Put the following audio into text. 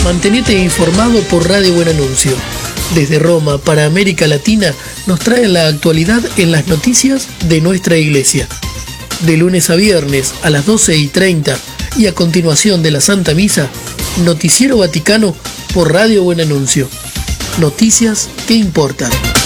Mantenete informado por Radio Buen Anuncio. Desde Roma para América Latina nos traen la actualidad en las noticias de nuestra iglesia. De lunes a viernes a las 12:30 y a continuación de la Santa Misa, Noticiero Vaticano por Radio Buen Anuncio. Noticias que importan.